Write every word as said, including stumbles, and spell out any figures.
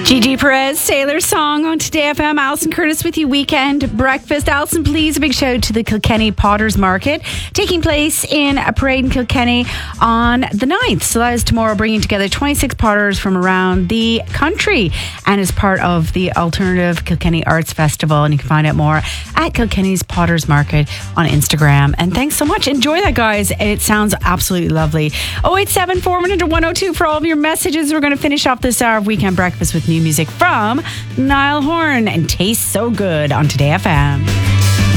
Gigi Perez, Sailor Song on Today F M. Alison Curtis with you, Weekend Breakfast. Alison, please, a big shout out to the Kilkenny Potters Market taking place in a parade in Kilkenny on the ninth. So that is tomorrow, bringing together twenty-six potters from around the country and is part of the Alternative Kilkenny Arts Festival. And you can find out more at Kilkenny's Potters Market on Instagram. And thanks so much. Enjoy that, guys. It sounds absolutely lovely. oh eight seven, four one zero, one oh two for all of your messages. We're going to finish off this hour of Weekend Breakfast with new music from Niall Horan and Tastes So Good on Today F M.